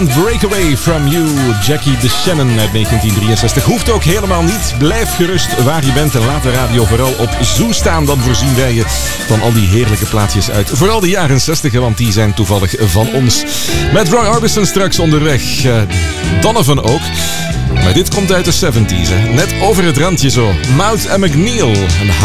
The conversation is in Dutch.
Break Away From You, Jackie DeShannon uit 1963. Hoeft ook helemaal niet. Blijf gerust waar je bent en laat de radio vooral op zo staan. Dan voorzien wij je van al die heerlijke plaatjes uit. Vooral de jaren 60, want die zijn toevallig van ons. Met Roy Orbison straks onderweg. Donovan ook. Maar dit komt uit de 70s. Hè. Net over het randje zo. Mount & McNeil.